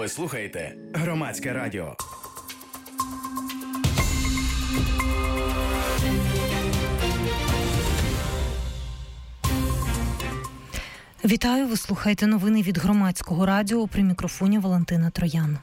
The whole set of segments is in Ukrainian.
Ви слухаєте Громадське радіо. Вітаю, ви слухаєте новини від Громадського радіо, при мікрофоні Валентина Троян.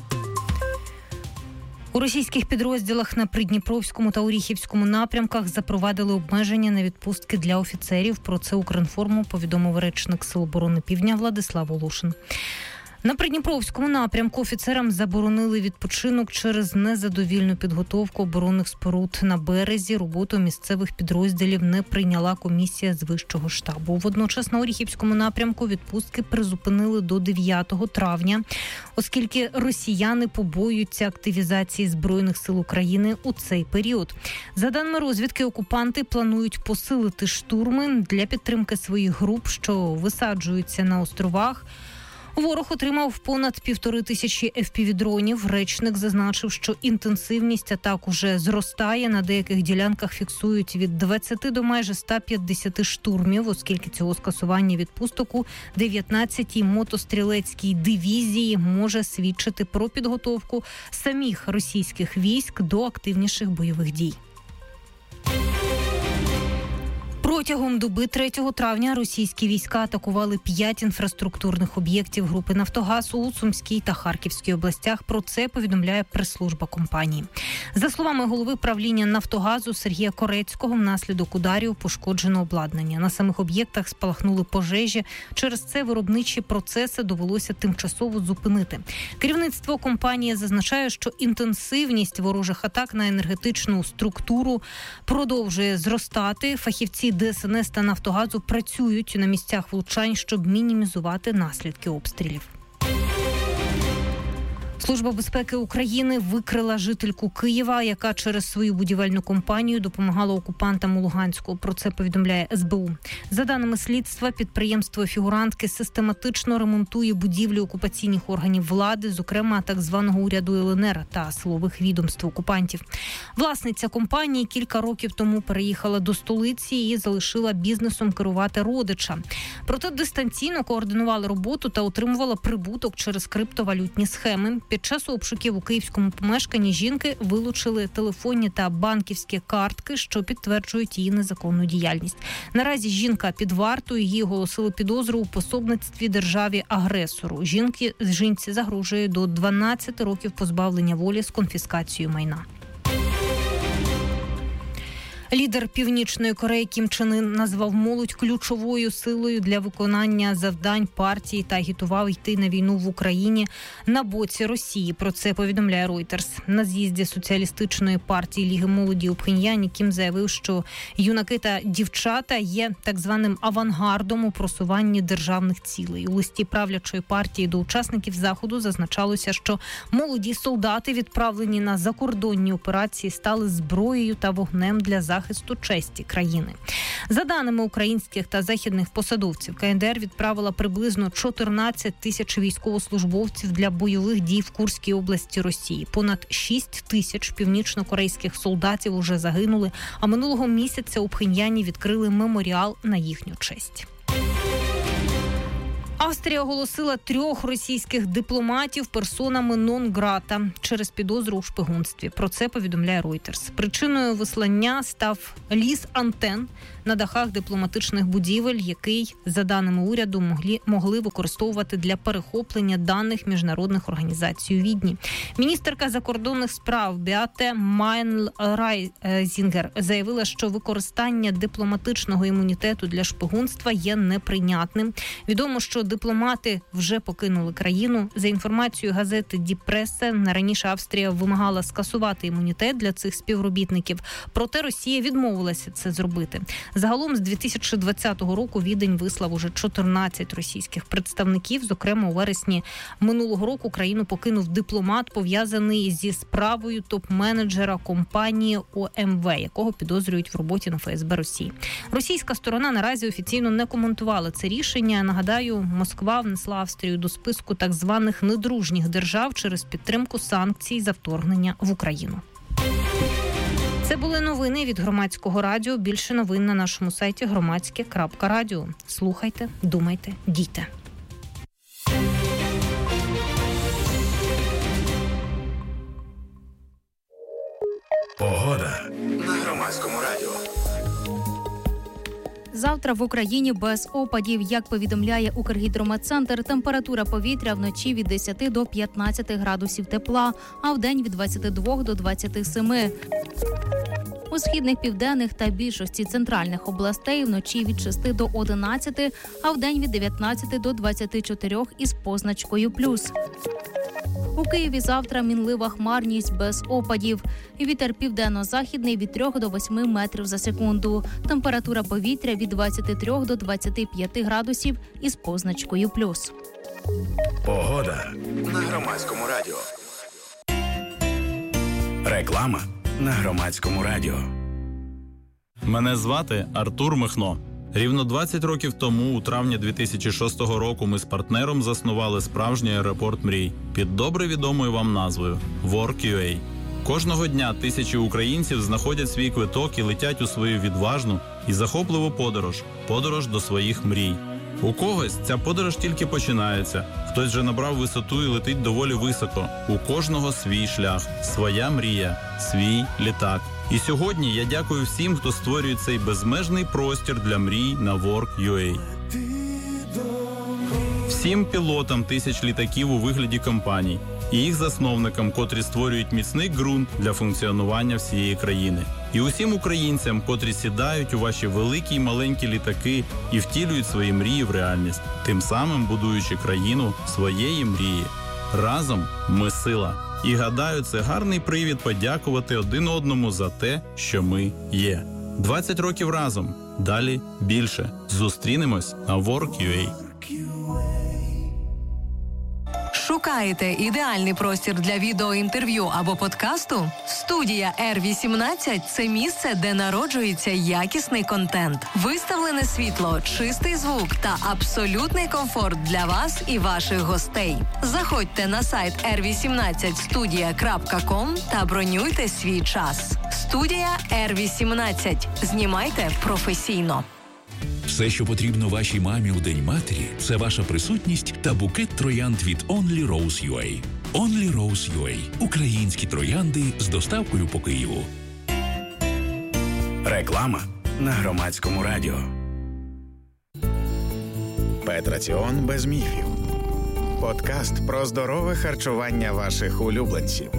У російських підрозділах на Придніпровському та Оріхівському напрямках запровадили обмеження на відпустки для офіцерів. Про це Укрінформу повідомив речник Сил оборони Півдня Владислав Волошин. На Придніпровському напрямку офіцерам заборонили відпочинок через незадовільну підготовку оборонних споруд на березі. Роботу місцевих підрозділів не прийняла комісія з вищого штабу. Водночас на Оріхівському напрямку відпустки призупинили до 9 травня, оскільки росіяни побоюються активізації Збройних сил України у цей період. За даними розвідки, окупанти планують посилити штурми для підтримки своїх груп, що висаджуються на островах. Ворог отримав понад 1500 FPV-дронів. Речник зазначив, що інтенсивність атак уже зростає. На деяких ділянках фіксують від 20 до майже 150 штурмів, оскільки цього скасування відпусток у 19-й мотострілецькій дивізії може свідчити про підготовку самих російських військ до активніших бойових дій. Протягом доби 3 травня російські війська атакували 5 інфраструктурних об'єктів групи «Нафтогаз» у Сумській та Харківській областях. Про це повідомляє прес-служба компанії. За словами голови правління «Нафтогазу» Сергія Корецького, внаслідок ударів пошкоджено обладнання. На самих об'єктах спалахнули пожежі. Через це виробничі процеси довелося тимчасово зупинити. Керівництво компанії зазначає, що інтенсивність ворожих атак на енергетичну структуру продовжує зростати. Фахівці ДСНС та «Нафтогазу» працюють на місцях влучань, щоб мінімізувати наслідки обстрілів. Служба безпеки України викрила жительку Києва, яка через свою будівельну компанію допомагала окупантам у Луганську. Про це повідомляє СБУ. За даними слідства, підприємство фігурантки систематично ремонтує будівлі окупаційних органів влади, зокрема так званого уряду ЛНР та силових відомств окупантів. Власниця компанії кілька років тому переїхала до столиці і залишила бізнесом керувати родича. Проте дистанційно координувала роботу та отримувала прибуток через криптовалютні схеми. Під час обшуків у київському помешканні жінки вилучили телефонні та банківські картки, що підтверджують її незаконну діяльність. Наразі жінка під вартою, її оголосили підозру у пособництві державі-агресору. Жінці загрожує до 12 років позбавлення волі з конфіскацією майна. Лідер Північної Кореї Кім Чен Ін назвав молодь ключовою силою для виконання завдань партії та агітував йти на війну в Україні на боці Росії. Про це повідомляє Reuters. На з'їзді Соціалістичної партії Ліги молоді у Пхеньяні Кім заявив, що юнаки та дівчата є так званим авангардом у просуванні державних цілей. У листі правлячої партії до учасників заходу зазначалося, що молоді солдати, відправлені на закордонні операції, стали зброєю та вогнем для захисту честі країни. За даними українських та західних посадовців, КНДР відправила приблизно 14 тисяч військовослужбовців для бойових дій в Курській області Росії. Понад 6 тисяч північно-корейських солдатів уже загинули, а минулого місяця у Пхеньяні відкрили меморіал на їхню честь. Австрія оголосила 3 російських дипломатів персонами нон-грата через підозру у шпигунстві. Про це повідомляє Reuters. Причиною вислання став ліс антен на дахах дипломатичних будівель, який, за даними уряду, могли використовувати для перехоплення даних міжнародних організацій у Відні. Міністерка закордонних справ Беате Майнл-Райзінгер заявила, що використання дипломатичного імунітету для шпигунства є неприйнятним. Відомо, що дипломати вже покинули країну. За інформацією газети Die Presse, раніше Австрія вимагала скасувати імунітет для цих співробітників, проте Росія відмовилася це зробити. Загалом з 2020 року Відень вислав уже 14 російських представників. Зокрема, у вересні минулого року країну покинув дипломат, пов'язаний зі справою топ-менеджера компанії ОМВ, якого підозрюють в роботі на ФСБ Росії. Російська сторона наразі офіційно не коментувала це рішення. Нагадаю, Москва внесла Австрію до списку так званих недружніх держав через підтримку санкцій за вторгнення в Україну. Це були новини від Громадського радіо. Більше новин на нашому сайті громадське.радіо. Слухайте, думайте, дійте. Погода на Громадському радіо. Завтра в Україні без опадів. Як повідомляє Укргідрометцентр, температура повітря вночі від 10 до 15 градусів тепла, а вдень від 22 до 27. У східних, південних та більшості центральних областей вночі від 6 до 11, а вдень від 19 до 24 із позначкою «плюс». У Києві завтра мінлива хмарність без опадів. Вітер південно-західний від 3 до 8 метрів за секунду. Температура повітря від 23 до 25 градусів із позначкою «плюс». Погода на Громадському радіо. Реклама на Громадському радіо. Мене звати Артур Михно. Рівно 20 років тому, у травні 2006 року, ми з партнером заснували справжній аеропорт мрій під добре відомою вам назвою Work.ua. Кожного дня тисячі українців знаходять свій квиток і летять у свою відважну і захопливу подорож до своїх мрій. У когось ця подорож тільки починається, хтось вже набрав висоту і летить доволі високо. У кожного свій шлях, своя мрія, свій літак. І сьогодні я дякую всім, хто створює цей безмежний простір для мрій на Work.ua. Всім пілотам тисяч літаків у вигляді компаній і їх засновникам, котрі створюють міцний ґрунт для функціонування всієї країни. І усім українцям, котрі сідають у ваші великі й маленькі літаки і втілюють свої мрії в реальність, тим самим будуючи країну своєї мрії. Разом ми сила. І гадаю, це гарний привід подякувати один одному за те, що ми є. 20 років разом. Далі більше. Зустрінемось на Work.ua. Шукаєте ідеальний простір для відеоінтерв'ю або подкасту? Студія R18 – це місце, де народжується якісний контент. Виставлене світло, чистий звук та абсолютний комфорт для вас і ваших гостей. Заходьте на сайт r18studia.com та бронюйте свій час. Студія R18. Знімайте професійно. Все, що потрібно вашій мамі у День матері, це ваша присутність та букет троянд від Only Rose.ua. Only Rose.ua – українські троянди з доставкою по Києву. Реклама на Громадському радіо. Петраціон без міфів. Подкаст про здорове харчування ваших улюбленців.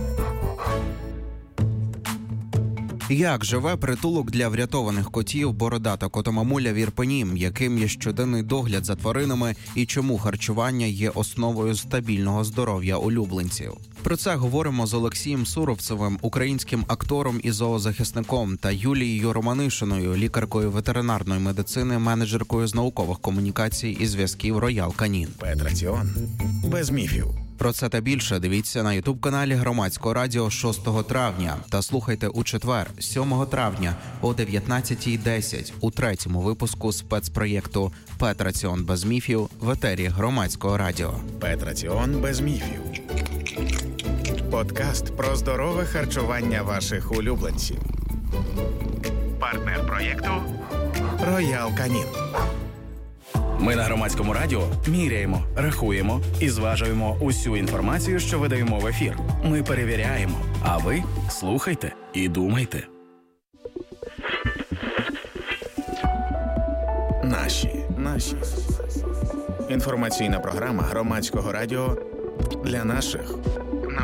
Як живе притулок для врятованих котів «Бородата котомамуля» в Ірпені, яким є щоденний догляд за тваринами і чому харчування є основою стабільного здоров'я улюбленців? Про це говоримо з Олексієм Суровцевим, українським актором і зоозахисником, та Юлією Романишиною, лікаркою ветеринарної медицини, менеджеркою з наукових комунікацій і зв'язків Роял Канін. Петраціон без міфів. Про це та більше дивіться на ютуб-каналі Громадського радіо 6 травня та слухайте у четвер, 7 травня о 19:10 у третьому випуску спецпроєкту «Петраціон без міфів» в етері Громадського радіо. Петраціон без міфів. Подкаст про здорове харчування ваших улюбленців. Партнер проєкту Роял Канін. Ми на Громадському радіо міряємо, рахуємо і зважуємо усю інформацію, що видаємо в ефір. Ми перевіряємо, а ви слухайте і думайте. Наші. Інформаційна програма Громадського радіо для наших.